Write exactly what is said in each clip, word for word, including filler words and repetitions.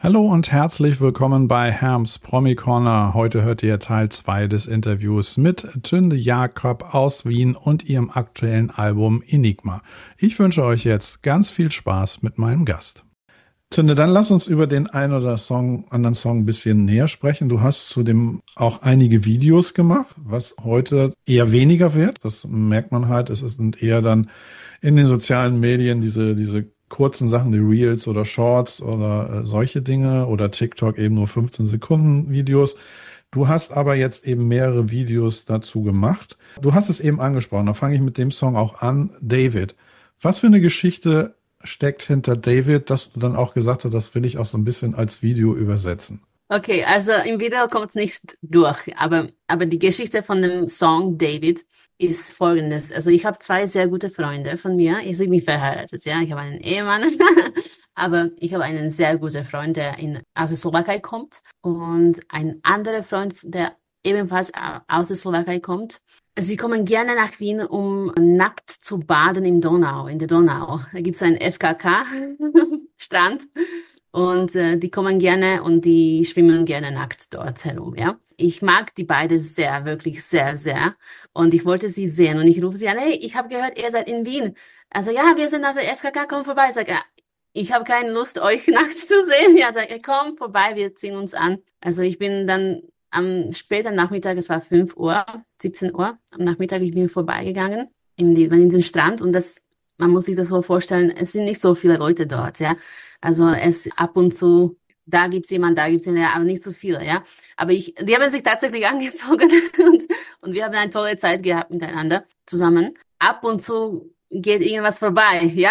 Hallo und herzlich willkommen bei Herms Promi Corner. Heute hört ihr Teil zwei des Interviews mit Tünde Jakob aus Wien und ihrem aktuellen Album Enigma. Ich wünsche euch jetzt ganz viel Spaß mit meinem Gast. Tünde, dann lass uns über den einen oder Song, anderen Song ein bisschen näher sprechen. Du hast zudem auch einige Videos gemacht, was heute eher weniger wird. Das merkt man halt. Es sind eher dann in den sozialen Medien diese, diese kurzen Sachen, die Reels oder Shorts oder äh, solche Dinge oder TikTok eben nur fünfzehn Sekunden Videos. Du hast aber jetzt eben mehrere Videos dazu gemacht. Du hast es eben angesprochen, da fange ich mit dem Song auch an, David. Was für eine Geschichte steckt hinter David, dass du dann auch gesagt hast, das will ich auch so ein bisschen als Video übersetzen? Okay, also im Video kommt es nicht durch, aber, aber die Geschichte von dem Song David ist folgendes. Also ich habe zwei sehr gute Freunde von mir. Ich bin verheiratet, ja. Ich habe einen Ehemann, aber ich habe einen sehr guten Freund, der in, aus der Slowakei kommt und ein anderer Freund, der ebenfalls aus der Slowakei kommt. Sie kommen gerne nach Wien, um nackt zu baden im Donau, in der Donau. Da gibt es einen F K K-Strand. Und äh, die kommen gerne und die schwimmen gerne nackt dort herum, ja. Ich mag die beide sehr, wirklich sehr, sehr. Und ich wollte sie sehen und ich rufe sie an, hey, ich habe gehört, ihr seid in Wien. Also ja, wir sind auf der F K K, komm vorbei. Ich sage, ja, ich habe keine Lust, euch nackt zu sehen. Ja, sage, komm vorbei, wir ziehen uns an. Also ich bin dann am späten Nachmittag, es war fünf Uhr, siebzehn Uhr, am Nachmittag, ich bin vorbeigegangen in, die, in den Strand und das, man muss sich das so vorstellen, es sind nicht so viele Leute dort, ja. Also es ab und zu, da gibt's jemand, da gibt's jemand, aber nicht so viele, ja. Aber ich, die haben sich tatsächlich angezogen und, und wir haben eine tolle Zeit gehabt miteinander zusammen. Ab und zu geht irgendwas vorbei, ja.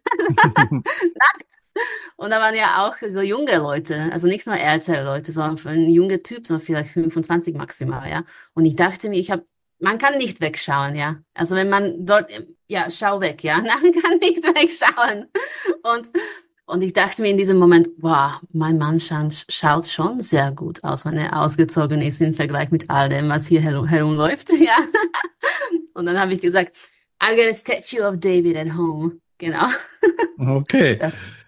Und da waren ja auch so junge Leute, also nicht nur ältere Leute, sondern ein junger Typ, so vielleicht fünfundzwanzig maximal, ja. Und ich dachte mir, ich habe, man kann nicht wegschauen, ja. Also wenn man dort, ja, schau weg, ja. Man kann nicht wegschauen. Und Und ich dachte mir in diesem Moment, wow, mein Mann schaut, schaut schon sehr gut aus, wenn er ausgezogen ist im Vergleich mit all dem, was hier herum, herumläuft. Ja. Und dann habe ich gesagt, I've got a statue of David at home. Genau. Okay. Das.